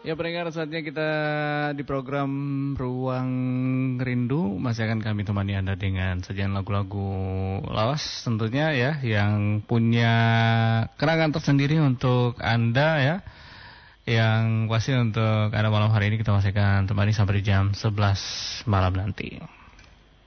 Ya pendengar, saatnya kita di program Ruang Rindu masih akan kami temani Anda dengan sajian lagu-lagu lawas tentunya ya, yang punya kenangan tersendiri untuk Anda ya. Yang pasti untuk Anda malam hari ini kita masih akan temani sampai jam 11 malam nanti.